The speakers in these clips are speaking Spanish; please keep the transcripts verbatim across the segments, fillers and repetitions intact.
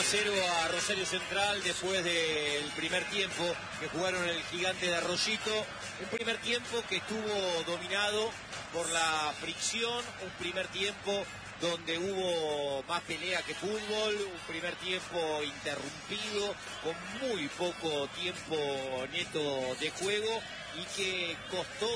cero a Rosario Central después del primer tiempo que jugaron el Gigante de Arroyito. Un primer tiempo que estuvo dominado por la fricción, un primer tiempo donde hubo más pelea que fútbol, un primer tiempo interrumpido, con muy poco tiempo neto de juego y que costó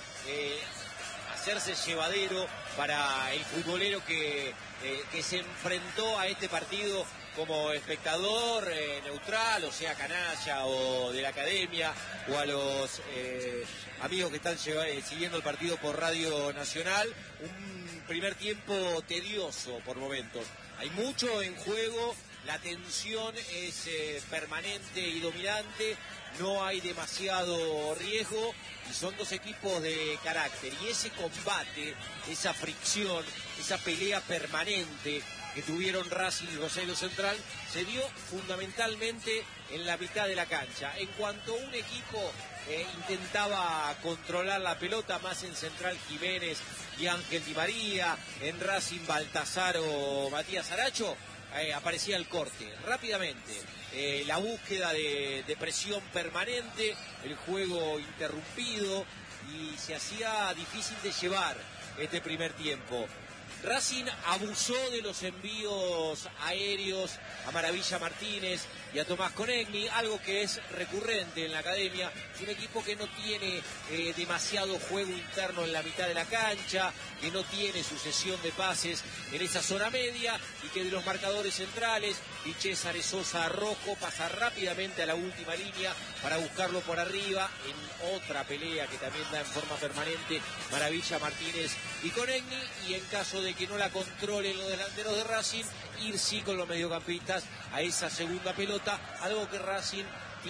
eh, hacerse llevadero para el futbolero que, eh, que se enfrentó a este partido como espectador eh, neutral, o sea, canalla o de la academia, o a los eh, amigos que están lleva, eh, siguiendo el partido por Radio Nacional. Un primer tiempo tedioso por momentos. Hay mucho en juego, la tensión es eh, permanente y dominante, no hay demasiado riesgo y son dos equipos de carácter. Y ese combate, esa fricción, esa pelea permanente que tuvieron Racing y Rosario Central se dio fundamentalmente en la mitad de la cancha. En cuanto un equipo eh, intentaba controlar la pelota, más en Central Jiménez y Ángel Di María, en Racing Baltasar o Matías Aracho, eh, aparecía el corte rápidamente. Eh, la búsqueda de, de presión permanente, el juego interrumpido, y se hacía difícil de llevar este primer tiempo. Racing abusó de los envíos aéreos a Maravilla Martínez y a Tomás Conegni, algo que es recurrente en la academia. Es un equipo que no tiene eh, demasiado juego interno en la mitad de la cancha, que no tiene sucesión de pases en esa zona media y que de los marcadores centrales, y César Sosa Rojo pasa rápidamente a la última línea para buscarlo por arriba en otra pelea que también da en forma permanente Maravilla Martínez y Conegni, y en caso de que no la controlen los delanteros de Racing, ir sí con los mediocampistas a esa segunda pelota, algo que Racing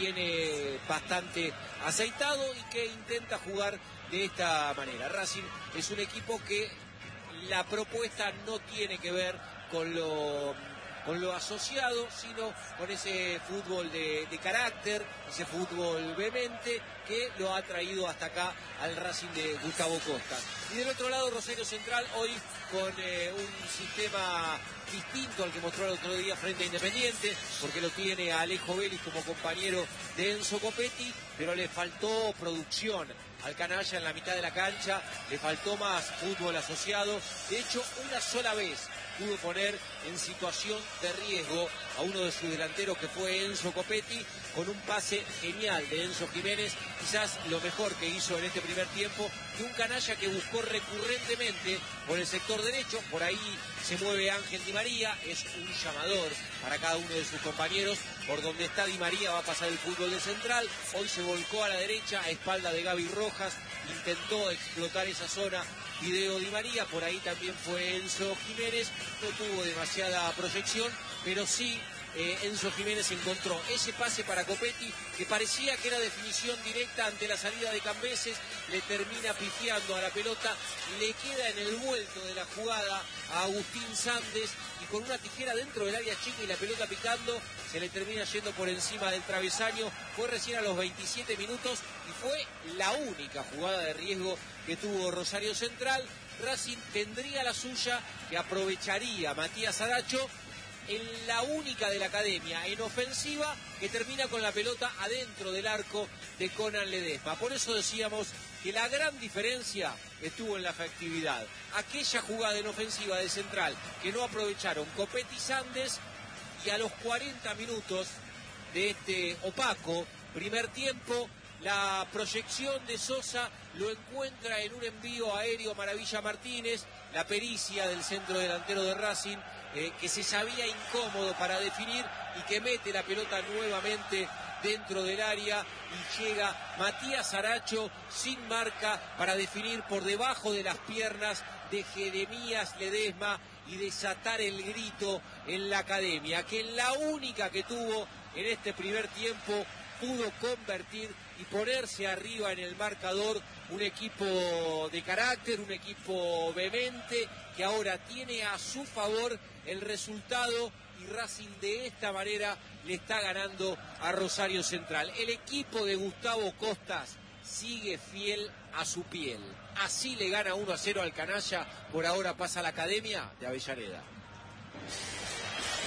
tiene bastante aceitado y que intenta jugar de esta manera. Racing es un equipo que la propuesta no tiene que ver con lo, con lo asociado, sino con ese fútbol de, de carácter, ese fútbol vehemente que lo ha traído hasta acá al Racing de Gustavo Costa. Y del otro lado, Rosario Central hoy con eh, un sistema distinto al que mostró el otro día frente a Independiente, porque lo tiene a Alejo Vélez como compañero de Enzo Copetti, pero le faltó producción al canalla en la mitad de la cancha, le faltó más fútbol asociado. De hecho, una sola vez pudo poner en situación de riesgo a uno de sus delanteros, que fue Enzo Copetti, con un pase genial de Enzo Jiménez, quizás lo mejor que hizo en este primer tiempo, y un canalla que buscó recurrentemente por el sector derecho. Por ahí se mueve Ángel Di María, es un llamador para cada uno de sus compañeros. Por donde está Di María va a pasar el fútbol de Central. Hoy se volcó a la derecha a espalda de Gaby Rojas, intentó explotar esa zona Video Di María, por ahí también fue Enzo Jiménez, no tuvo demasiada proyección, pero sí eh, Enzo Jiménez encontró ese pase para Copetti que parecía que era definición directa ante la salida de Cambeses, le termina pifiando a la pelota, le queda en el vuelto de la jugada a Agustín Sandes, y con una tijera dentro del área chica y la pelota picando, se le termina yendo por encima del travesaño. Fue recién a los veintisiete minutos y fue la única jugada de riesgo que tuvo Rosario Central. Racing tendría la suya, que aprovecharía Matías Aracho, en la única de la academia en ofensiva que termina con la pelota adentro del arco de Conan Ledesma. Por eso decíamos que la gran diferencia estuvo en la efectividad. Aquella jugada en ofensiva de Central que no aprovecharon Copetti y Sandes, y a los cuarenta minutos de este opaco primer tiempo, la proyección de Sosa lo encuentra en un envío aéreo Maravilla Martínez, la pericia del centro delantero de Racing, eh, que se sabía incómodo para definir y que mete la pelota nuevamente dentro del área, y llega Matías Aracho sin marca para definir por debajo de las piernas de Jeremías Ledesma y desatar el grito en la academia, que en la única que tuvo en este primer tiempo pudo convertir y ponerse arriba en el marcador. Un equipo de carácter, un equipo vehemente, que ahora tiene a su favor el resultado, y Racing de esta manera le está ganando a Rosario Central. El equipo de Gustavo Costas sigue fiel a su piel. Así le gana uno a cero al canalla. Por ahora pasa a la academia de Avellaneda.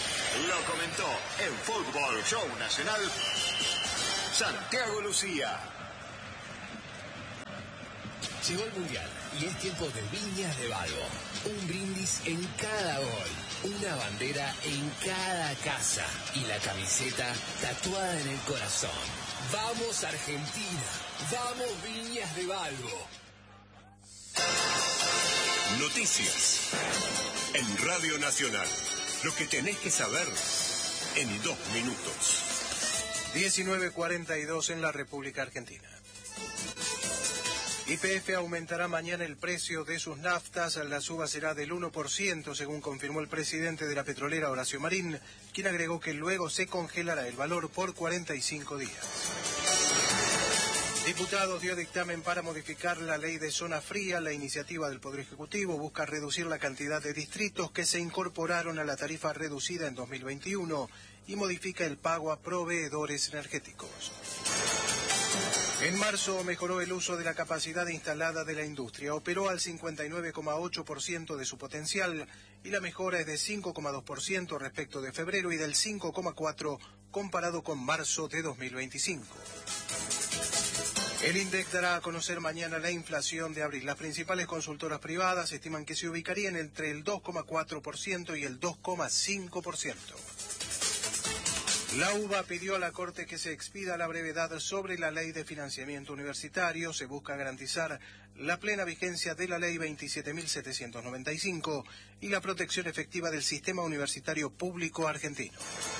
Lo comentó en Fútbol Show Nacional Santiago Lucía. Llegó el Mundial y es tiempo de Viñas de Valvo. Un brindis en cada gol, una bandera en cada casa y la camiseta tatuada en el corazón. ¡Vamos Argentina! ¡Vamos Viñas de Valvo! Noticias en Radio Nacional. Lo que tenés que saber en dos minutos. diecinueve cuarenta y dos en la República Argentina. Y P F aumentará mañana el precio de sus naftas. La suba será del uno por ciento, según confirmó el presidente de la petrolera, Horacio Marín, quien agregó que luego se congelará el valor por cuarenta y cinco días. Diputados dio dictamen para modificar la ley de zona fría. La iniciativa del Poder Ejecutivo busca reducir la cantidad de distritos que se incorporaron a la tarifa reducida en dos mil veintiuno y modifica el pago a proveedores energéticos. En marzo mejoró el uso de la capacidad instalada de la industria. Operó al cincuenta y nueve coma ocho por ciento de su potencial y la mejora es de cinco coma dos por ciento respecto de febrero y del cinco coma cuatro por ciento comparado con marzo de dos mil veinticinco. El INDEC dará a conocer mañana la inflación de abril. Las principales consultoras privadas estiman que se ubicarían entre el dos coma cuatro por ciento y el dos coma cinco por ciento. La U B A pidió a la Corte que se expida la brevedad sobre la ley de financiamiento universitario. Se busca garantizar la plena vigencia de la ley veintisiete mil setecientos noventa y cinco y la protección efectiva del sistema universitario público argentino.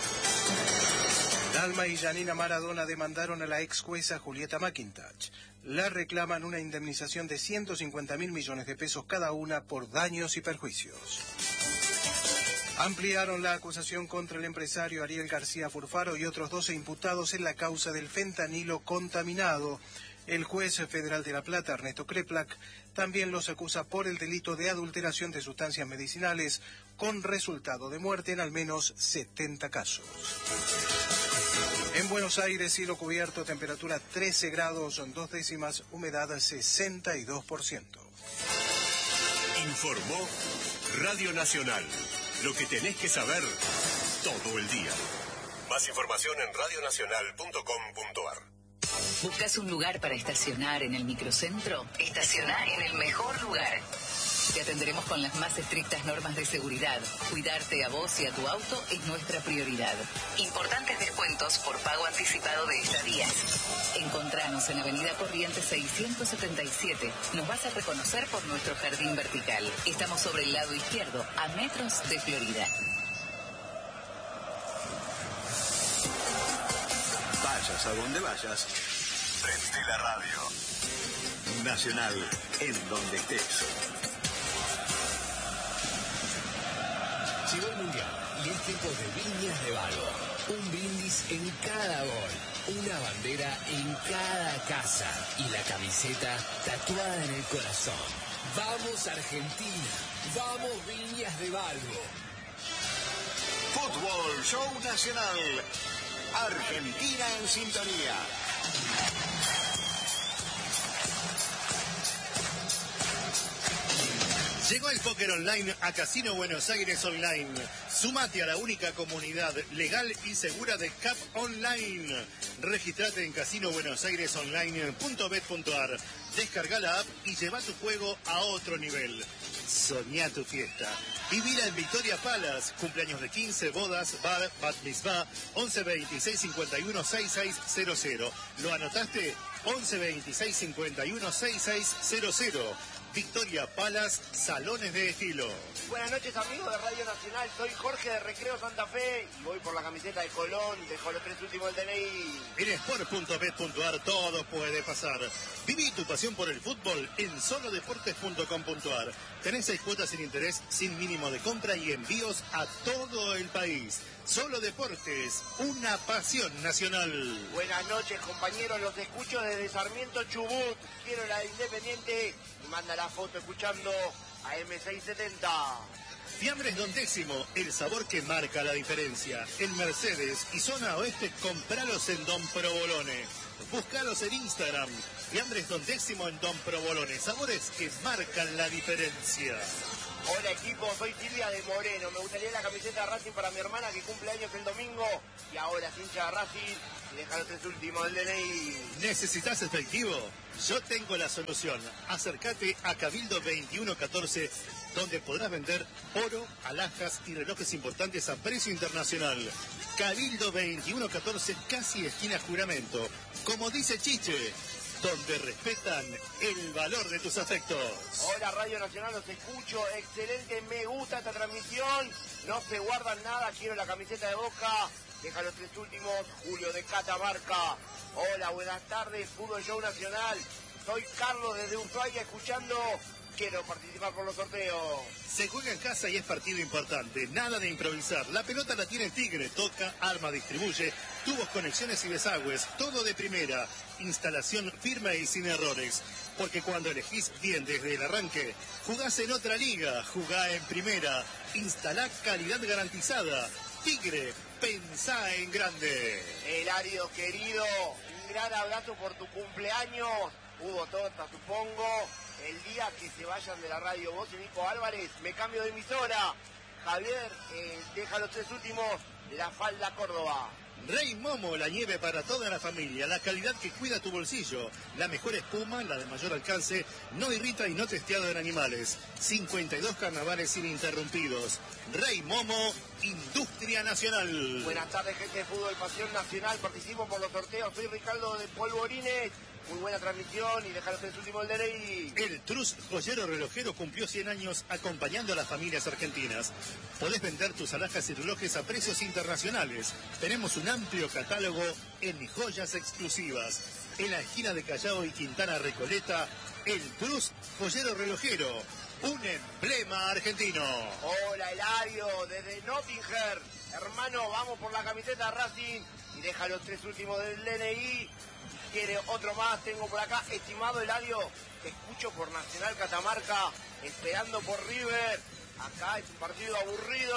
Dalma y Janina Maradona demandaron a la ex jueza Julieta McIntosh. La reclaman una indemnización de ciento cincuenta mil millones de pesos cada una por daños y perjuicios. Ampliaron la acusación contra el empresario Ariel García Furfaro y otros doce imputados en la causa del fentanilo contaminado. El juez federal de La Plata, Ernesto Kreplak, también los acusa por el delito de adulteración de sustancias medicinales con resultado de muerte en al menos setenta casos. En Buenos Aires, cielo cubierto, temperatura trece grados, son dos décimas, humedad sesenta y dos por ciento. Informó Radio Nacional. Lo que tenés que saber todo el día. Más información en radio nacional punto com punto a r. ¿Buscas un lugar para estacionar en el microcentro? Estacioná en el mejor lugar. Te atenderemos con las más estrictas normas de seguridad. Cuidarte a vos y a tu auto es nuestra prioridad. Importantes descuentos por pago anticipado de estadías. Encontranos en Avenida Corrientes seiscientos setenta y siete. Nos vas a reconocer por nuestro jardín vertical. Estamos sobre el lado izquierdo, a metros de Florida. Vayas a donde vayas, prende la radio. Nacional, en donde estés. Llegó el Mundial y es tiempo de Viñas de Valvo. Un brindis en cada gol, una bandera en cada casa y la camiseta tatuada en el corazón. ¡Vamos Argentina! ¡Vamos Viñas de Valvo! Fútbol Show Nacional. Argentina en sintonía. Llegó el póker online a Casino Buenos Aires Online. Sumate a la única comunidad legal y segura de C A P Online. Registrate en casino buenos aires online punto bet punto a r. Descarga la app y lleva tu juego a otro nivel. Soñá tu fiesta. Vivila en Victoria Palace. Cumpleaños de quince, bodas, bar, bat mitzvah. once veintiséis cincuenta y uno sesenta y seis cero cero. ¿Lo anotaste? once veintiséis cincuenta y uno sesenta y seis cero cero. Victoria Palace, salones de estilo. Buenas noches, amigos de Radio Nacional. Soy Jorge de Recreo Santa Fe y voy por la camiseta de Colón. Dejo los tres últimos del D N I. En sport punto bet punto a r todo puede pasar. Viví tu pasión por el fútbol en solo deportes punto com punto a r. Tenés seis cuotas sin interés, sin mínimo de compra y envíos a todo el país. Solo Deportes, una pasión nacional. Buenas noches, compañeros. Los escucho desde Sarmiento, Chubut. Quiero la de Independiente. Y manda la foto escuchando a eme seiscientos setenta. Fiambres Don Décimo, el sabor que marca la diferencia. En Mercedes y zona oeste, compralos en Don Provolone. Buscalos en Instagram. Fiambres Don Décimo en Don Provolone. Sabores que marcan la diferencia. Hola equipo, soy Silvia de Moreno. Me gustaría la camiseta de Racing para mi hermana que cumple años el domingo. Y ahora es hincha de Racing y deja los tres últimos del D N I. ¿Necesitas efectivo? Yo tengo la solución. Acércate a Cabildo veintiuno catorce, donde podrás vender oro, alhajas y relojes importantes a precio internacional. Cabildo veintiuno catorce, casi esquina Juramento. Como dice Chiche, donde respetan el valor de tus afectos. Hola Radio Nacional, los escucho, excelente, me gusta esta transmisión, no se guardan nada, quiero la camiseta de Boca, deja los tres últimos, Julio de Catamarca. Hola, buenas tardes, Fútbol Show Nacional, soy Carlos desde Ushuaia escuchando, quiero participar por los sorteos. Se juega en casa y es partido importante, nada de improvisar. La pelota la tiene Tigre, toca, arma, distribuye, tubos, conexiones y desagües, todo de primera. Instalación firme y sin errores. Porque cuando elegís bien desde el arranque, jugás en otra liga, jugá en primera. Instalá calidad garantizada. Tigre, pensá en grande. Eladio querido, un gran abrazo por tu cumpleaños. Hubo torta, supongo. El día que se vayan de la radio vos y Nico Álvarez, me cambio de emisora. Javier, eh, deja los tres últimos, La Falda Córdoba. Rey Momo, la nieve para toda la familia, la calidad que cuida tu bolsillo, la mejor espuma, la de mayor alcance, no irrita y no testeado en animales. cincuenta y dos carnavales ininterrumpidos. Rey Momo, Industria Nacional. Buenas tardes, gente de Fútbol Pasión Nacional, participo por los sorteos, soy Ricardo de Polvorines. Muy buena transmisión y dejar los tres últimos del D N I. El Trus Joyero Relojero cumplió cien años acompañando a las familias argentinas. Podés vender tus alhajas y relojes a precios internacionales. Tenemos un amplio catálogo en joyas exclusivas. En la esquina de Callao y Quintana Recoleta, el Trus Joyero Relojero, un emblema argentino. Hola, Eladio, desde Nottingham. Hermano, vamos por la camiseta de Racing y deja los tres últimos del D N I. Quiere otro más, tengo por acá, estimado Eladio, te escucho por Nacional Catamarca, esperando por River, acá es un partido aburrido,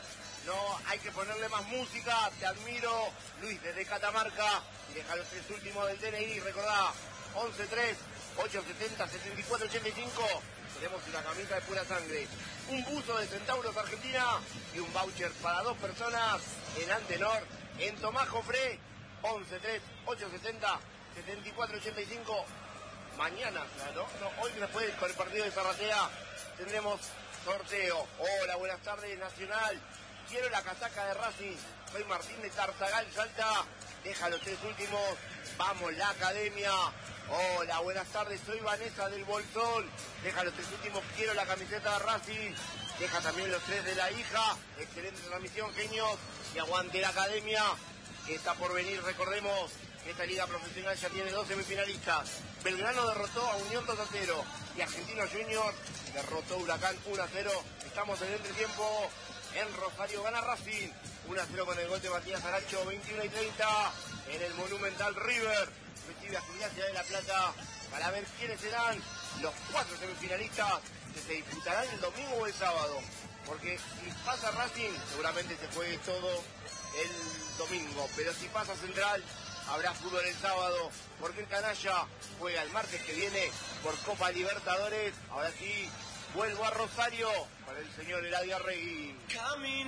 no hay que ponerle más música, te admiro, Luis desde Catamarca, y deja los tres últimos del D N I, recordá, once tres, ochocientos setenta, setenta y cuatro ochenta y cinco, tenemos una camisa de pura sangre, un buzo de Centauros Argentina y un voucher para dos personas en Antenor, en Tomás Jofré, once tres, ochocientos setenta, setenta y cuatro ochenta y cinco. Mañana, ¿no? no hoy después con el partido de Zarratea tendremos sorteo. Hola, buenas tardes, Nacional. Quiero la casaca de Racing. Soy Martín de Tartagal, Salta. Deja los tres últimos. Vamos, la academia. Hola, buenas tardes. Soy Vanessa del Bolsón. Deja los tres últimos. Quiero la camiseta de Racing. Deja también los tres de la hija. Excelente transmisión, genios. Y aguante la academia, que está por venir, recordemos. Esta liga profesional ya tiene dos semifinalistas. Belgrano derrotó a Unión dos a cero y Argentinos Juniors derrotó a Huracán uno a cero. Estamos en el entretiempo. En Rosario gana Racing uno a cero con el gol de Matías Aracho, veintiuno y treinta. En el Monumental River recibe a Gimnasia de La Plata para ver quiénes serán los cuatro semifinalistas que se disputarán el domingo o el sábado. Porque si pasa Racing, seguramente se juegue todo el domingo. Pero si pasa Central, habrá fútbol el sábado, porque el canalla juega el martes que viene por Copa Libertadores. Ahora sí, vuelvo a Rosario para el señor Eladio Arregui.